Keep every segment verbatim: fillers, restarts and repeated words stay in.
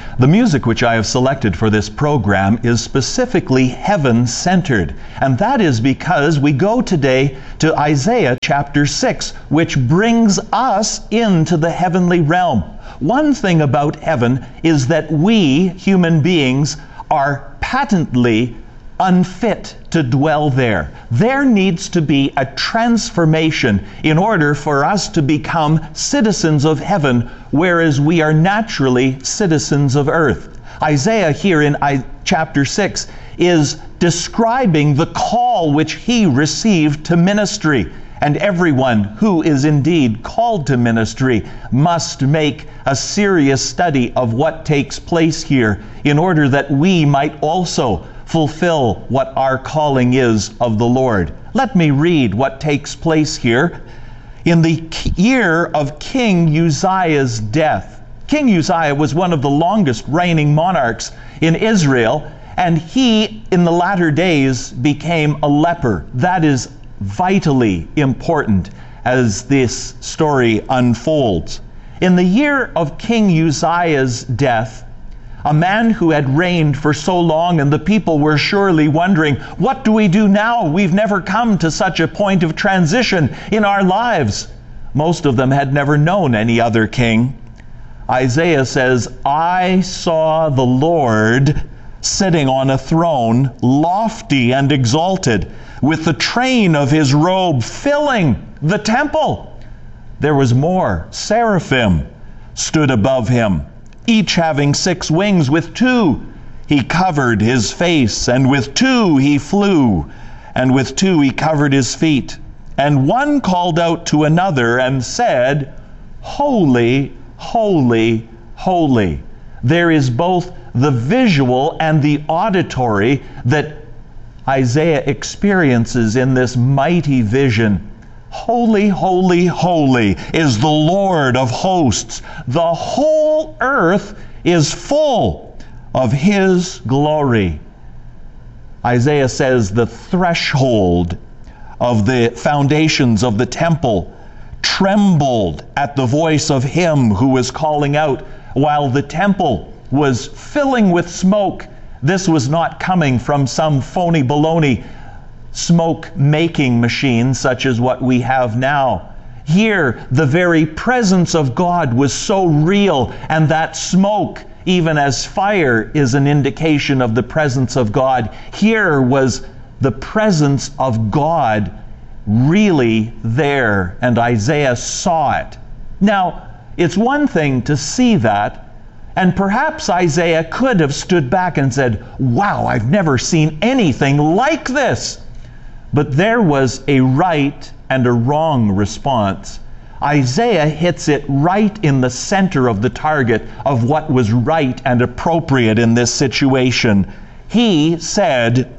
The music which I have selected for this program is specifically heaven-centered, and that is because we go today to Isaiah chapter six, which brings us into the heavenly realm. One thing about heaven is that we, human beings, are patently unfit to dwell there. There needs to be a transformation in order for us to become citizens of heaven, whereas we are naturally citizens of earth. Isaiah here in chapter six is describing the call which he received to ministry. And everyone who is indeed called to ministry must make a serious study of what takes place here in order that we might also fulfill what our calling is of the Lord. Let me read what takes place here. In the year of King Uzziah's death. King Uzziah was one of the longest reigning monarchs in Israel, and he, in the latter days, became a leper. That is vitally important as this story unfolds. In the year of King Uzziah's death, a man who had reigned for so long, and the people were surely wondering, what do we do now? We've never come to such a point of transition in our lives. Most of them had never known any other king. Isaiah says, I saw the Lord sitting on a throne, lofty and exalted, with the train of his robe filling the temple. There was more. Seraphim stood above him, each having six wings. With two he covered his face, and with two he flew, and with two he covered his feet. And one called out to another and said, Holy, holy, holy. There is both the visual and the auditory that Isaiah experiences in this mighty vision. Holy, holy, holy is the Lord of hosts. The whole earth is full of his glory. Isaiah says the threshold of the foundations of the temple trembled at the voice of him who was calling out, while the temple was filling with smoke. This was not coming from some phony baloney smoke-making machine such as what we have now. Here, the very presence of God was so real, and that smoke, even as fire is an indication of the presence of God, here was the presence of God really there, and Isaiah saw it. Now, it's one thing to see that, and perhaps Isaiah could have stood back and said, wow, I've never seen anything like this. But there was a right and a wrong response. Isaiah hits it right in the center of the target of what was right and appropriate in this situation. He said,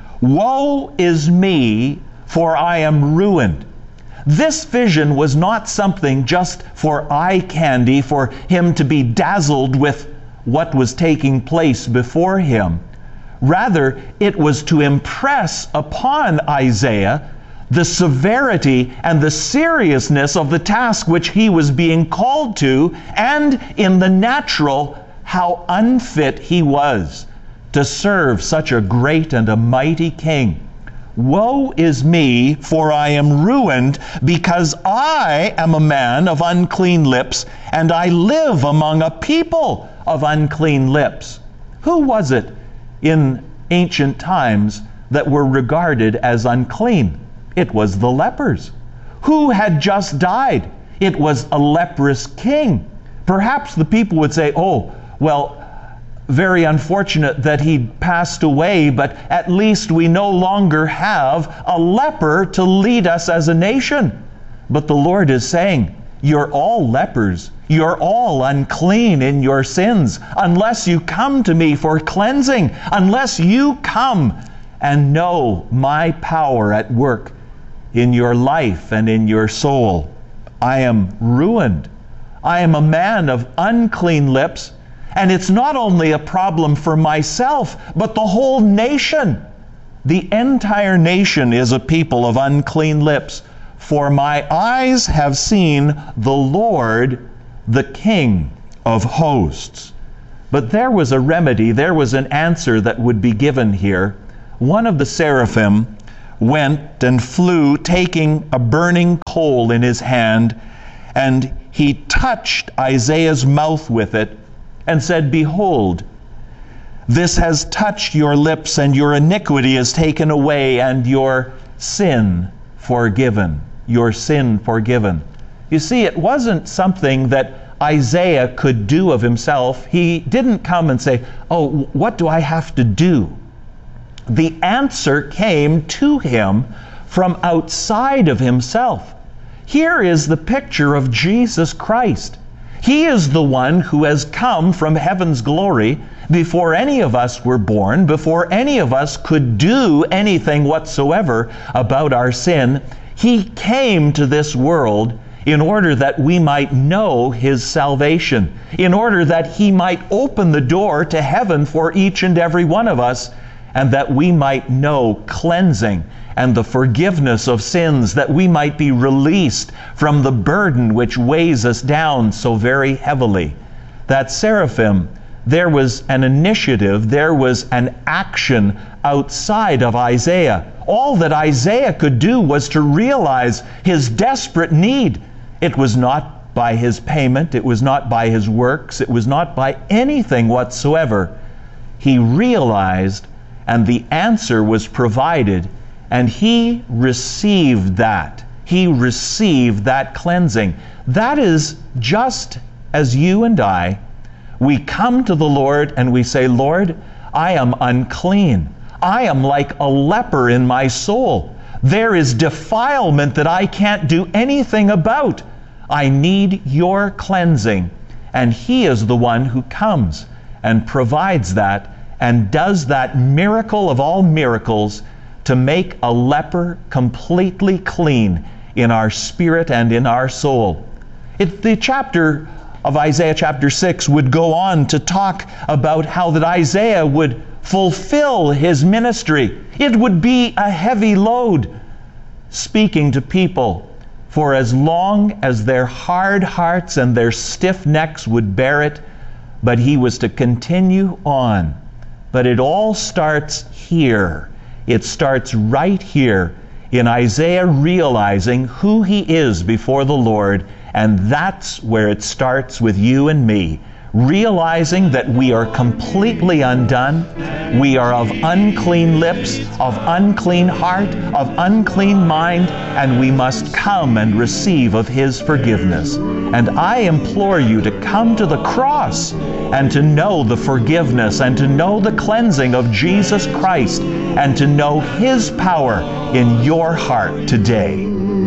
Woe is me, for I am ruined. This vision was not something just for eye candy, for him to be dazzled with what was taking place before him. Rather, it was to impress upon Isaiah the severity and the seriousness of the task which he was being called to, and in the natural, how unfit he was to serve such a great and a mighty king. Woe is me, for I am ruined, because I am a man of unclean lips, and I live among a people of unclean lips. Who was it in ancient times that were regarded as unclean? It was the lepers. Who had just died? It was a leprous king. Perhaps the people would say, oh, well, very unfortunate that he passed away, but at least we no longer have a leper to lead us as a nation. But the Lord is saying, you're all lepers. You're all unclean in your sins, unless you come to me for cleansing, unless you come and know my power at work in your life and in your soul. I am ruined. I am a man of unclean lips. And it's not only a problem for myself, but the whole nation. The entire nation is a people of unclean lips. For my eyes have seen the Lord, the King of hosts. But there was a remedy, there was an answer that would be given here. One of the seraphim went and flew, taking a burning coal in his hand, and he touched Isaiah's mouth with it and said, "Behold, this has touched your lips, and your iniquity is taken away, and your sin forgiven." Your sin forgiven. You see, it wasn't something that Isaiah could do of himself. He didn't come and say, "Oh, what do I have to do?" The answer came to him from outside of himself. Here is the picture of Jesus Christ. He is the one who has come from heaven's glory before any of us were born, before any of us could do anything whatsoever about our sin. He came to this world in order that we might know His salvation, in order that He might open the door to heaven for each and every one of us, and that we might know cleansing and the forgiveness of sins, that we might be released from the burden which weighs us down so very heavily. That seraphim, there was an initiative, there was an action outside of Isaiah. All that Isaiah could do was to realize his desperate need. It was not by his payment, it was not by his works, it was not by anything whatsoever. He realized, and the answer was provided, and he received that. He received that cleansing. That is just as you and I, we come to the Lord and we say, "Lord, I am unclean. I am like a leper in my soul. There is defilement that I can't do anything about. I need your cleansing." And He is the one who comes and provides that and does that miracle of all miracles to make a leper completely clean in our spirit and in our soul. It, the chapter of Isaiah chapter six would go on to talk about how that Isaiah would fulfill his ministry. It would be a heavy load, speaking to people for as long as their hard hearts and their stiff necks would bear it, but he was to continue on. But it all starts here. It starts right here in Isaiah realizing who he is before the Lord, and that's where it starts with you and me. Realizing that we are completely undone, we are of unclean lips, of unclean heart, of unclean mind, and we must come and receive of His forgiveness. And I implore you to come to the cross and to know the forgiveness and to know the cleansing of Jesus Christ and to know His power in your heart today.